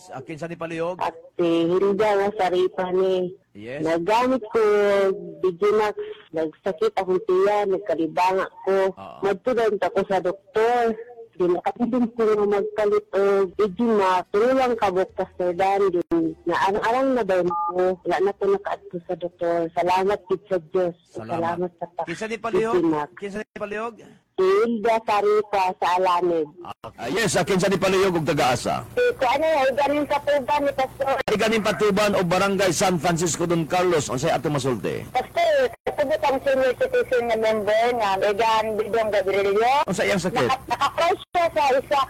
Akin sa ni palihog? At si Hilda nga sa ripa ni. Yes. Nagamit ko Digimax, nagsakit akong tiyan, nagkalibanga ko. Magtulad ako sa doktor. Di nakatibin ko nga magpalit o Digimax. Turulang kabok Pastor Dan. Na arang-arang na ba ko. Wala na ko nakaadto sa doktor. Salamat kid sa Diyos. Salamat sa Kinsa ni palihog? Digimax. Kinsa ni palihog? Hilda sa ripa sa Alamid. Yes, akin sa ni palihog ug taga-asa. Kung ano yan, galing sa tuban ni Pastor. Ay ganin Patuban o Barangay San Francisco Don Carlos, unsay ato masulti? Pastor, kasabot ang senior citizen na member nga Egan Bidong Gabrielio. Unsa iyang sakit? Naka-crush siya sa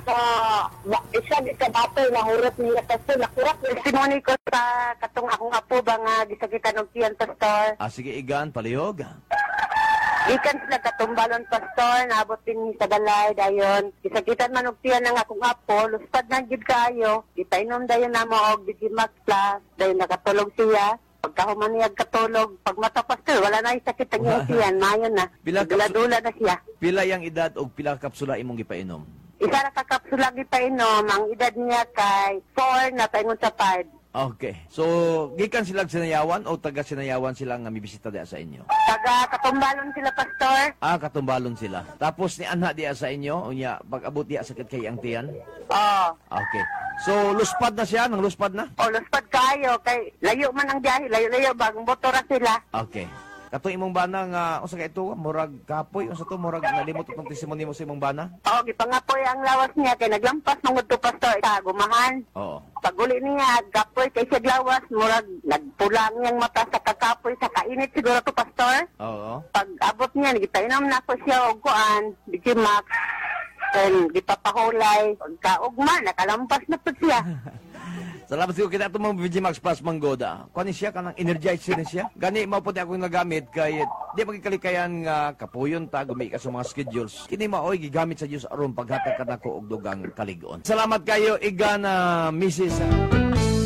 isa ka battle na hurot niya Pastor. Nakurak na testimony ko sa katong akong apo ba nga gisakitan og tiyan Pastor. Sige, Igan, palihog. Ikan sila katumbalon Pastor, naabot din sa balay dayon. Gisakitan man og tiyan ng akong apo, luspad na gid kaayo. Ipainom dayon namo og Digimax Plus, dayon nakatulog siya. Pagkahuman niya katulog, pag mata Pastor, wala na yung sakit ang iyang tiyan, mayon na. Dula-dula na siya. Pila yang edad o pila kapsula imong gipainom? Isa na kakapsula gipainom, ang edad niya kay 4 na paingon sa 5. Okay. So, gikan sila Sinayawan o taga Sinayawan sila nga mibisita diya sa inyo? Taga katumbalon sila Pastor. Katumbalon sila. Tapos ni anha diya sa inyo, unya pag-abot diya sakit kay ang tiyan? Oo. Okay. So, luspad na siya, nang luspad na? Luspad kayo, kay layo man ang biyahe, layo-layo, bagong motora sila. Okay. Katong imong bana nga, unsa kay ito, murag kapoy, unsa to, murag nalimot itong testimony mo sa imong bana? Gipangapoy ang lawas niya, kay naglampas mong to Pastor, sa gumahan. Oo. Paguli niya, gapoy kay siya lawas, murag nagpulang niyang mata sa kakapoy, sa kainit siguro to Pastor. Oo. Pag abot niya, nagipainom na ko siya og kuan, Digimax, then gipapahulay, pagkaugma, nakalampas na po siya. Salamat siguro kita itong mga Digimax Plus Manggoda. Kuha siya, kanang energizer ni siya. Gani, mauputi ako nagamit kay di magkalikayan nga kapuyon ta, gumi ka sa mga schedules. Kini maoy, gigamit sa Diyos aron paghatag ka na ko og dugang kaligon. Salamat kayo, Igana, Mrs.